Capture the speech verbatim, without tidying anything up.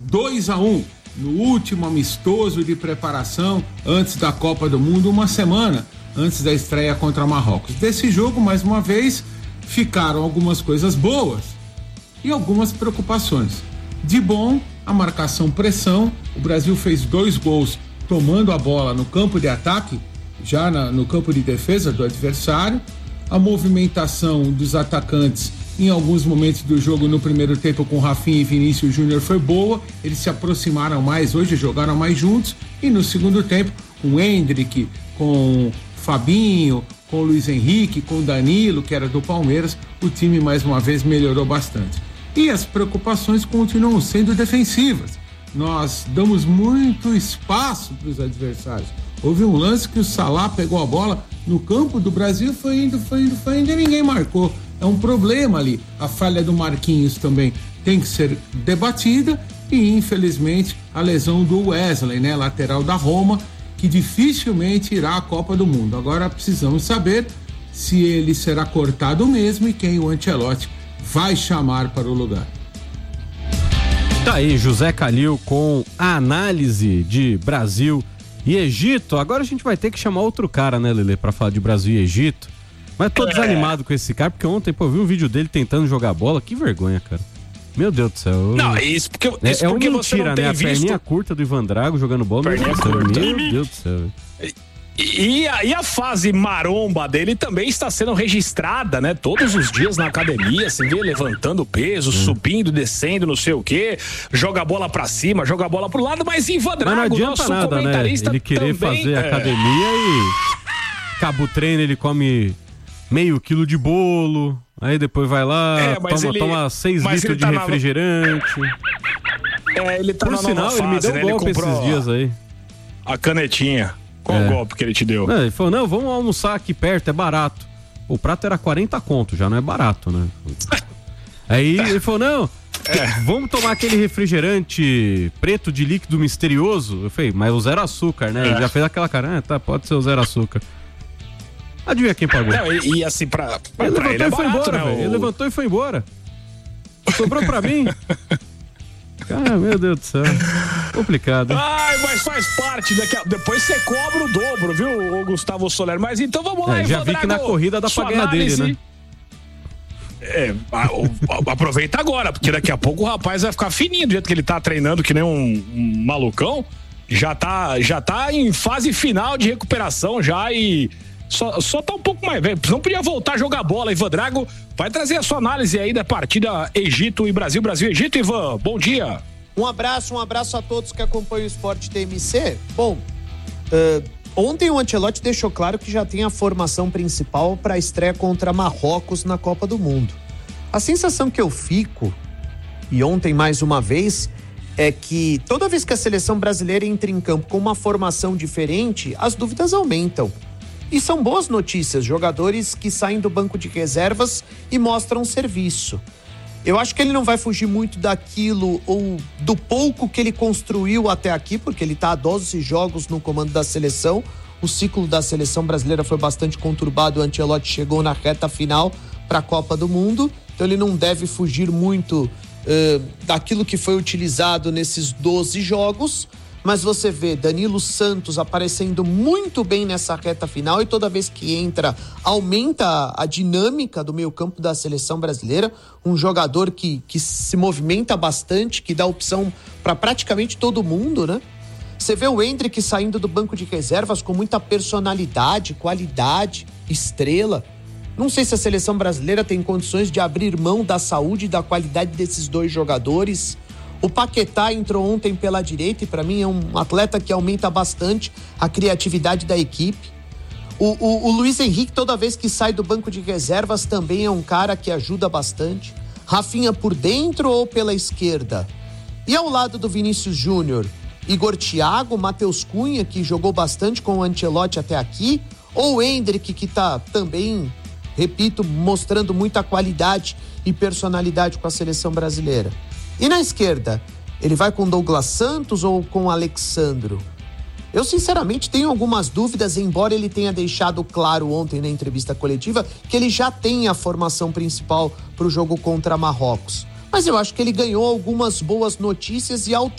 dois a um no último amistoso de preparação antes da Copa do Mundo, uma semana antes da estreia contra Marrocos. Desse jogo, mais uma vez, ficaram algumas coisas boas e algumas preocupações. De bom, a marcação-pressão. O Brasil fez dois gols tomando a bola no campo de ataque, já na, no campo de defesa do adversário. A movimentação dos atacantes em alguns momentos do jogo no primeiro tempo com Rafinha e Vinícius Júnior foi boa, eles se aproximaram mais, hoje jogaram mais juntos, e no segundo tempo com o Endrick, com Fabinho, com o Luiz Henrique, com o Danilo, que era do Palmeiras, o time mais uma vez melhorou bastante. E as preocupações continuam sendo defensivas. Nós damos muito espaço para os adversários. Houve um lance que o Salah pegou a bola no campo do Brasil, foi indo, foi indo, foi indo e ninguém marcou. É um problema ali. A falha do Marquinhos também tem que ser debatida e, infelizmente, a lesão do Wesley, né, lateral da Roma, que dificilmente irá à Copa do Mundo. Agora precisamos saber se ele será cortado mesmo e quem o Ancelotti vai chamar para o lugar. Tá aí, José Calil com a análise de Brasil e Egito. Agora a gente vai ter que chamar outro cara, né, Lelê, pra falar de Brasil e Egito. Mas tô desanimado com esse cara, porque ontem, pô, eu vi um vídeo dele tentando jogar bola. Que vergonha, cara. Meu Deus do céu. Eu... Não, isso porque, isso é, é porque uma você mentira, não tem né? A visto... perninha curta do Ivan Drago jogando bola. Meu Deus, curta. meu Deus do céu. E, e, a, e a fase maromba dele também está sendo registrada, né? Todos os dias na academia, você vê levantando peso, hum. subindo, descendo, não sei o quê, joga a bola pra cima, joga a bola pro lado, mas Ivan Drago, mas não adianta nosso nada, comentarista, né? Ele querer também, fazer é... academia e acaba o treino, ele come meio quilo de bolo, aí depois vai lá, é, toma, ele, toma seis litros de tá refrigerante. Na... É, ele tá Por na sinal, nova ele me fase, deu né? um golpe esses dias aí. A canetinha. Qual é. o golpe que ele te deu? Não, ele falou, não, vamos almoçar aqui perto, é barato. O prato era quarenta conto, já não é barato, né? Aí ele falou, não, é. vamos tomar aquele refrigerante preto de líquido misterioso. Eu falei, mas o zero açúcar, né? É. Ele já fez aquela cara, ah, tá, pode ser o zero açúcar. Adivinha quem pagou? Não, e, e assim, pra, pra ele levantou ele é e foi barato, embora, né? velho. O... Ele levantou e foi embora. Sobrou pra mim. Cara, meu Deus do céu. Complicado. Hein? Ai, mas faz parte. Daqui a... Depois você cobra o dobro, viu, o Gustavo Soler? Mas então vamos lá, é, já vi que na corrida dá pra ganhar dele, né? É, a, a, aproveita agora, porque daqui a pouco o rapaz vai ficar fininho, do jeito que ele tá treinando, que nem um, um malucão. Já tá, já tá em fase final de recuperação já e só, só tá um pouco mais velho. Não podia voltar a jogar bola. Ivan Drago vai trazer a sua análise aí da partida Egito e Brasil. Brasil e Egito, Ivan, bom dia. Um abraço, um abraço a todos que acompanham o Esporte T M C. Bom, uh, ontem o Ancelotti deixou claro que já tem a formação principal para a estreia contra Marrocos na Copa do Mundo. A sensação que eu fico, e ontem mais uma vez, é que toda vez que a seleção brasileira entra em campo com uma formação diferente, as dúvidas aumentam. E são boas notícias, jogadores que saem do banco de reservas e mostram serviço. Eu acho que ele não vai fugir muito daquilo ou do pouco que ele construiu até aqui, porque ele está há doze jogos no comando da seleção. O ciclo da seleção brasileira foi bastante conturbado, o Ancelotti chegou na reta final para a Copa do Mundo, então ele não deve fugir muito uh, daquilo que foi utilizado nesses doze jogos. Mas você vê Danilo Santos aparecendo muito bem nessa reta final e toda vez que entra, aumenta a dinâmica do meio-campo da seleção brasileira. Um jogador que, que se movimenta bastante, que dá opção para praticamente todo mundo, né? Você vê o Endrick saindo do banco de reservas com muita personalidade, qualidade, estrela. Não sei se a seleção brasileira tem condições de abrir mão da saúde e da qualidade desses dois jogadores. O Paquetá entrou ontem pela direita e para mim é um atleta que aumenta bastante a criatividade da equipe. O, o, o Luiz Henrique, toda vez que sai do banco de reservas, também é um cara que ajuda bastante. Rafinha por dentro ou pela esquerda? E ao lado do Vinícius Júnior, Igor Thiago, Matheus Cunha, que jogou bastante com o Ancelotti até aqui, ou o Endrick, que está também, repito, mostrando muita qualidade e personalidade com a seleção brasileira? E na esquerda, ele vai com Douglas Santos ou com Alexandro? Eu sinceramente tenho algumas dúvidas, embora ele tenha deixado claro ontem na entrevista coletiva que ele já tem a formação principal para o jogo contra Marrocos. Mas eu acho que ele ganhou algumas boas notícias e alternativas